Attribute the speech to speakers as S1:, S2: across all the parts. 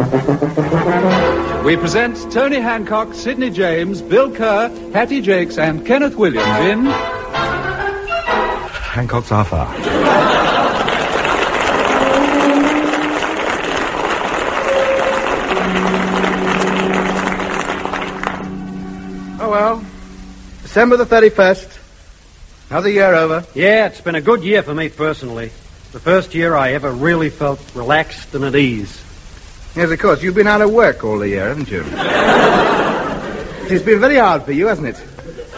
S1: We present Tony Hancock, Sidney James, Bill Kerr, Hattie Jakes, and Kenneth Williams in...
S2: Hancock's Half Hour.
S3: Oh, well. December the 31st. Another year over.
S4: Yeah, it's been a good year for me personally. The first year I ever really felt relaxed and at ease.
S3: Yes, of course. You've been out of work all the year, haven't you? It's been very hard for you, hasn't it?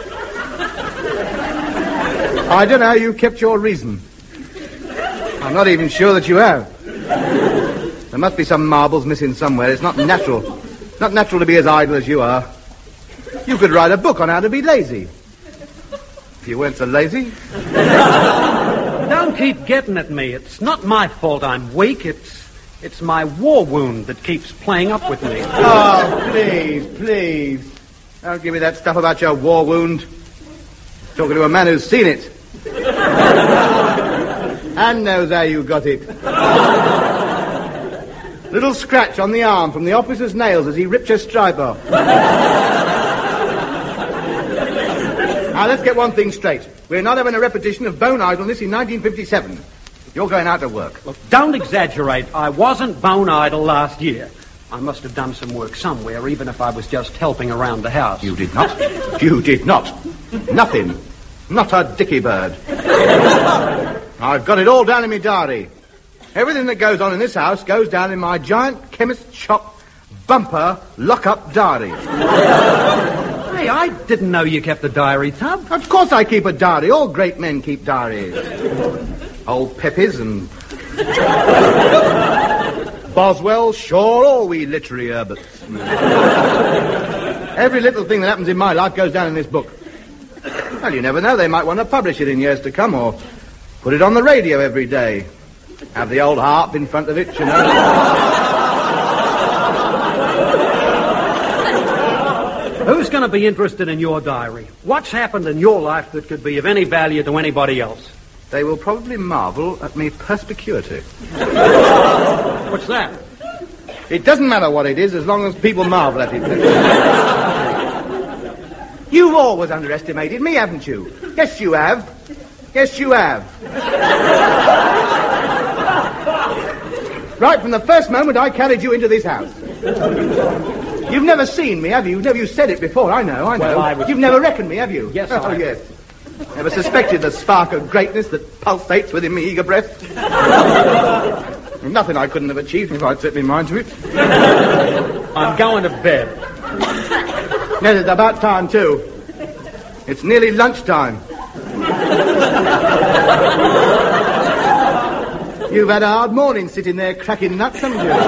S3: I don't know how you kept your reason. I'm not even sure that you have. There must be some marbles missing somewhere. It's not natural. Not natural to be as idle as you are. You could write a book on how to be lazy. If you weren't so lazy.
S4: Don't keep getting at me. It's not my fault I'm weak. It's my war wound that keeps playing up with me.
S3: Oh, please. Don't give me that stuff about your war wound. Talking to a man who's seen it. And knows how you got it. Little scratch on the arm from the officer's nails as he ripped your stripe off. Now, let's get one thing straight. We're not having a repetition of bone idleness in 1957. You're going out to work.
S4: Look, don't exaggerate. I wasn't bone idle last year. I must have done some work somewhere, even if I was just helping around the house.
S3: You did not. You did not. Nothing. Not a dicky bird. I've got it all down in my diary. Everything that goes on in this house goes down in my giant chemist's shop bumper lock-up diary.
S4: Hey, I didn't know you kept a diary, Tub.
S3: Of course I keep a diary. All great men keep diaries. Old Pepys and Boswell, Shaw, all we literary herberts. Every little thing that happens in my life goes down in this book. Well, you never know. They might want to publish it in years to come or put it on the radio every day. Have the old harp in front of it, you know.
S4: Who's going to be interested in your diary? What's happened in your life that could be of any value to anybody else?
S3: They will probably marvel at me perspicuity.
S4: What's that?
S3: It doesn't matter what it is as long as people marvel at it. You've always underestimated me, haven't you? Yes, you have. Yes, you have. Right from the first moment I carried you into this house. You've never seen me, have you? You said it before, I know.
S4: Well,
S3: You've never reckoned me, have you?
S4: Yes,
S3: Oh, yes. Never suspected the spark of greatness that pulsates within me eager breast. Nothing I couldn't have achieved if I'd set my mind to it.
S4: I'm going to bed.
S3: Yes, it's about time, too. It's nearly lunchtime. You've had a hard morning sitting there cracking nuts, haven't you?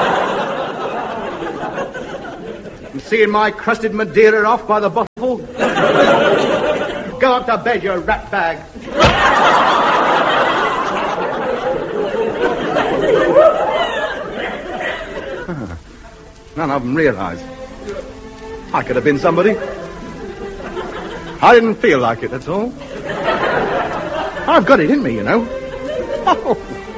S3: And seeing my crusted Madeira off by the bottle. Go up to bed, you rat bag. None of them realise. I could have been somebody. I didn't feel like it, that's all. I've got it in me, you know. Oh.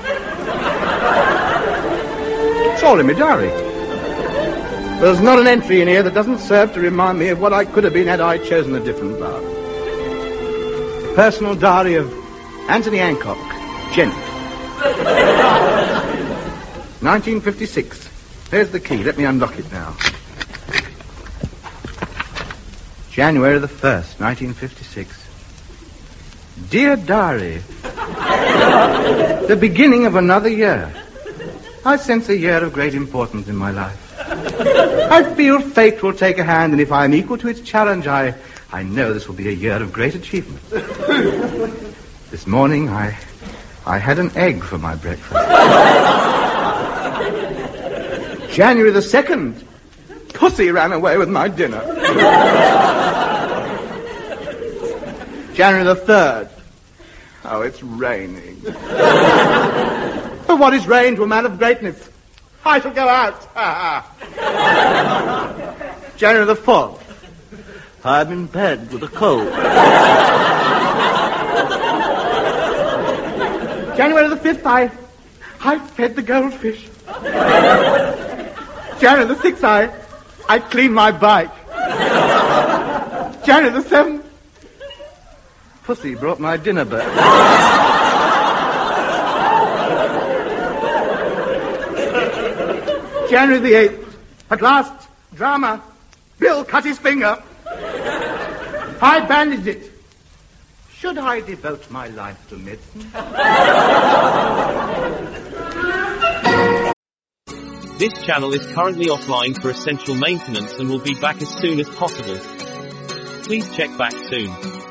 S3: It's all in my diary. There's not an entry in here that doesn't serve to remind me of what I could have been had I chosen a different path. Personal diary of Anthony Hancock, Gent. 1956. There's the key. Let me unlock it now. January the 1st, 1956. Dear Diary, the beginning of another year. I sense a year of great importance in my life. I feel fate will take a hand, and if I am equal to its challenge, I know this will be a year of great achievement. This morning, I had an egg for my breakfast. January the 2nd, Pussy ran away with my dinner. January the 3rd, oh, it's raining. But what is rain to a man of greatness? I shall go out. January the 4th, I'm in bed with a cold. January the 5th, I fed the goldfish. January the 6th, I cleaned my bike. January the 7th, Pussy brought my dinner back. January the 8th, at last, drama. Bill cut his finger. I bandaged it. Should I devote my life to medicine?
S2: This channel is currently offline for essential maintenance and will be back as soon as possible. Please check back soon.